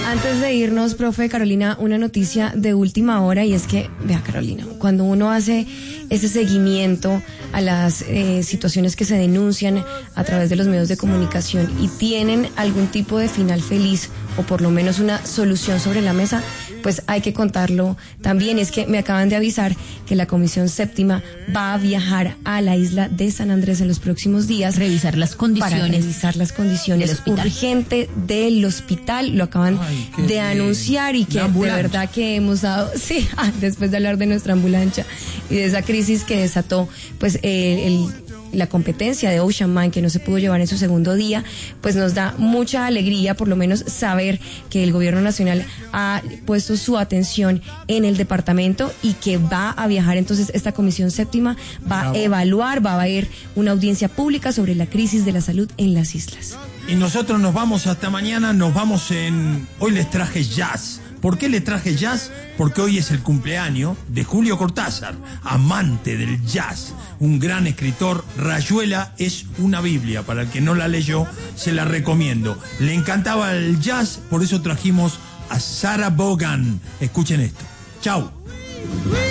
Antes de irnos, profe Carolina, una noticia de última hora, y es que, vea Carolina, cuando uno hace ese seguimiento a las situaciones que se denuncian a través de los medios de comunicación y tienen algún tipo de final feliz o por lo menos una solución sobre la mesa, pues hay que contarlo también. Es que me acaban de avisar que la Comisión Séptima va a viajar a la isla de San Andrés en los próximos días. Revisar las condiciones. Para revisar las condiciones urgentes del hospital. Lo acaban de anunciar y que de verdad que hemos dado, sí, después de hablar de nuestra ambulancia y de esa crisis que desató, pues la competencia de Ocean Mind, que no se pudo llevar en su segundo día, pues nos da mucha alegría por lo menos saber que el gobierno nacional ha puesto su atención en el departamento y que va a viajar. Entonces esta Comisión Séptima va a evaluar, va a haber una audiencia pública sobre la crisis de la salud en las islas. Y nosotros nos vamos hasta mañana, hoy les traje jazz. ¿Por qué le traje jazz? Porque hoy es el cumpleaños de Julio Cortázar, amante del jazz, un gran escritor. Rayuela es una Biblia, para el que no la leyó, se la recomiendo. Le encantaba el jazz, por eso trajimos a Sarah Vaughan. Escuchen esto. Chau.